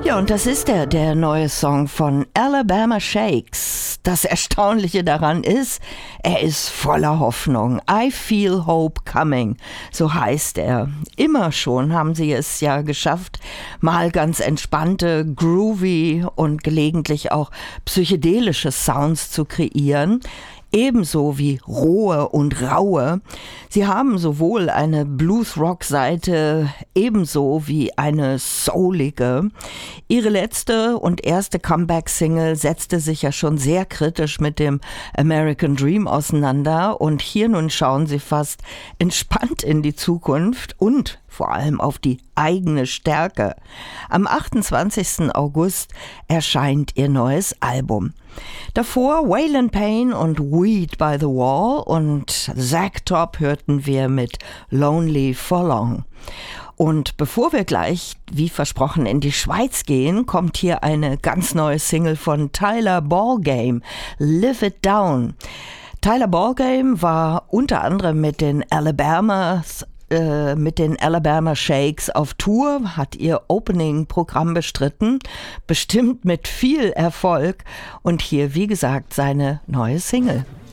Ja, und das ist der neue Song von Alabama Shakes. Das Erstaunliche daran ist, er ist voller Hoffnung. I feel hope coming, so heißt er. Immer schon haben sie es ja geschafft, mal ganz entspannte, groovy und gelegentlich auch psychedelische Sounds zu kreieren. Ebenso wie rohe und raue. Sie haben sowohl eine Blues-Rock-Seite ebenso wie eine soulige. Ihre letzte und erste Comeback-Single setzte sich ja schon sehr kritisch mit dem American Dream auseinander und hier nun schauen sie fast entspannt in die Zukunft und vor allem auf die eigene Stärke. Am 28. August erscheint ihr neues Album. Davor Waylon Payne und Weed by the Wall und Zack Top hörten wir mit Lonely for Long. Und bevor wir gleich, wie versprochen, in die Schweiz gehen, kommt hier eine ganz neue Single von Tyler Ballgame, Live It Down. Tyler Ballgame war unter anderem mit den Alabama Shakes auf Tour, hat ihr Opening-Programm bestritten, bestimmt mit viel Erfolg und hier, wie gesagt, seine neue Single.